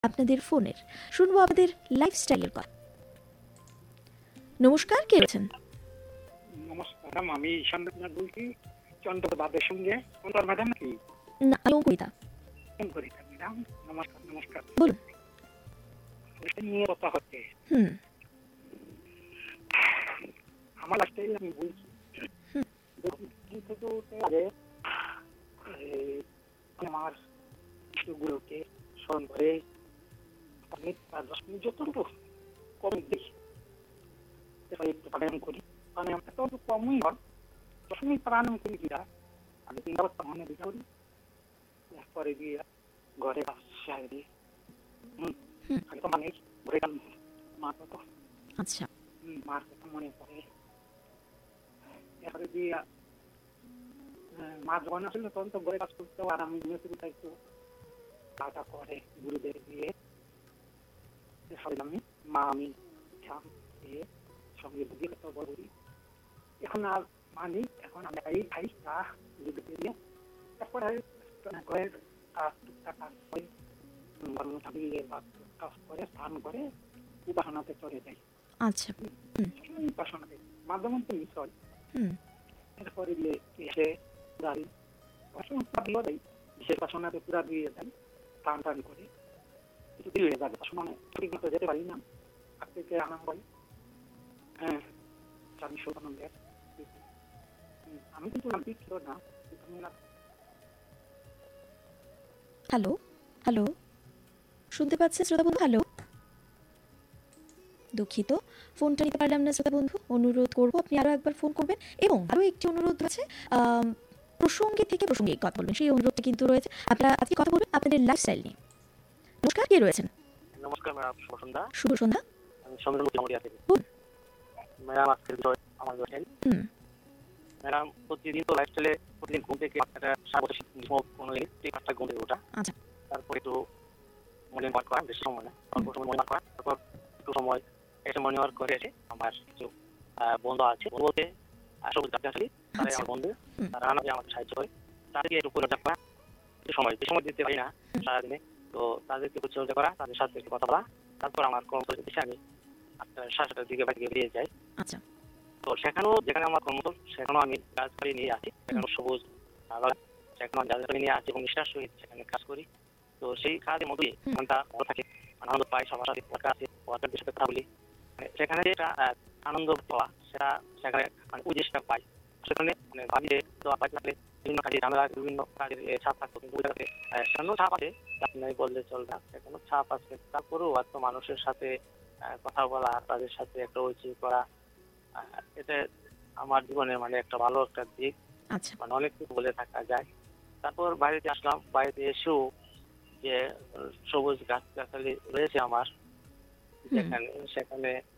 আপনাদের ফোনের। শুনবো আপনাদের লাইফস্টাইলের কথা। নমস্কার, কে রয়েছেন? নমস্কার, আমি ঈশান দেবনাথ বলছি চন্দ্রবাদের সঙ্গে। চন্দ্র ম্যাডাম কি? না, আমি অঙ্কিতা। ফোন করি ম্যাডাম। নমস্কার নমস্কার। বলুন। এটা নিয়ে কথা হচ্ছে। হুম। আমার লাইফস্টাইল আমি বলছি। হুম। কিন্তু আগে আমার গুলোকে স্মরণ করে অনেক 10 মিনিট যতটুকু কম দিই একটু প্রাণায়াম করি। প্রাণায়াম এত কমই হয়, 10 মিনিট প্রাণায়াম করি কিনা আমি চিন্তা করতাম মনে দিতে করি। এরপরে গিয়ে ঘরে আসি আগে তো মানে ঘুরে গেল মার কথা। আচ্ছা। মার কথা মনে পড়ে। এরপরে গিয়ে মা যখন আসলে তখন তো ঘরে কাজ করতে আর আমি শুরুটা একটু কাটা করে গুরুদের দিয়ে আমি মা আমি সঙ্গে বুঝিয়ে কথা বলি। এখন আর মানি, এখন আমি খাই চা গুরুদেরকে দিয়ে। তারপরে ঘরের কাজ টুকটাক কাজ করে কাজ করে স্নান করে উপাসনাতে চলে যাই। আচ্ছা। উপাসনাতে মাঝে মধ্যে মিস হয়। এরপরে গিয়ে এসে গাড়ি বিশেষ উপাসনাতে পুরা দিয়ে যাই, টান টান করে কিছু দেরি হয়ে যাবে। মানে ঠিক মতো যেতে পারি না, আগ থেকে আনন্দ হয়। হ্যাঁ, আমি শোভানন্দের আমি কিন্তু নামটি ছিল না। হ্যালো হ্যালো, শুনতে পাচ্ছেন শ্রোতা বন্ধু? হ্যালো, দুঃখিত, ফোনটা নিতে পারলাম না শ্রোতা বন্ধু। অনুরোধ করবো আপনি আরও একবার ফোন করবেন, এবং আরও একটি অনুরোধ রয়েছে, প্রসঙ্গে থেকে প্রসঙ্গে কথা বলবেন, সেই অনুরোধটা কিন্তু রয়েছে। আপনারা আজকে কথা বলবেন আপনাদের লাইফস্টাইল নিয়ে। নমস্কার, কে রয়েছেন? নমস্কার ম্যাডাম, শুভ সন্ধ্যা। শুভ সন্ধ্যা। আমি চন্দ্রমুখী আমরিয়া থেকে। ম্যাডাম, আজকের বিষয় আমার লাইফস্টাইল। ম্যাডাম, প্রতিদিন তো লাইফস্টাইলে প্রতিদিন ঘুম থেকে একটা 7 গ্রীষ্ম 15 ঘুম থেকে ওঠা। আচ্ছা। তারপর একটু মর্নিং ওয়াক করা, বেশি সময় না, অল্প সময় মর্নিং ওয়াক করা। তারপর একটু সময় এসে মর্নিং ওয়াক করে এসে আমার কিছু বন্ধু আছে, বন্ধু বলতে সবুজ গাছগাছালি, তারাই আমার বন্ধু, তারা আমাকে সাহায্য করে। তাদেরকে একটু পরিচর্যা করা, বেশি সময় দিতে পারি না সারাদিনে, তো তাদেরকে পরিচর্যা করা, তাদের সাথে একটু কথা বলা। তারপর আমার কর্মস্থল দিকে আমি 8টার দিকে বাড়ি বেরিয়ে যাই। আচ্ছা। তো সেখানেও, যেখানে আমার কর্মস্থল, সেখানেও আমি গাছগাছালি নিয়ে আসি, সেখানে সবুজ সেখানে আমি গাছগাছালি নিয়ে আসি এবং নিষ্ঠার সহিত সেখানে কাজ করি। তো সেই কাজের মধ্যেই মনটা ভালো থাকে, আনন্দ পাই, সবার সাথে ওয়ার্কারদের সাথে কথা বলি। সেখানে যেটা আনন্দ পাওয়া, সেটা সেখানে ওই জিনিসটা পাই। সেখানে ভাবি যে তো থাকলে বিভিন্ন কাজে ঝামেলা, বিভিন্ন কাজের ছাপ থাকতো, কিন্তু ওই জায়গাতে সেখানেও ছাপ আছে, আপনি বললে চলবে, সেখানেও ছাপ আছে। তারপরেও এত মানুষের সাথে কথা বলা, তাদের সাথে একটা পরিচয় করা, এটা আমার জীবনের একটা ভালো একটা দিক। আচ্ছা। অনেক কিছু বলে থাকা যায়। তারপর বাড়িতে আসলাম, বাড়িতে এসেও যে সবুজ গাছগাছালি রয়েছে আমার, সেখানে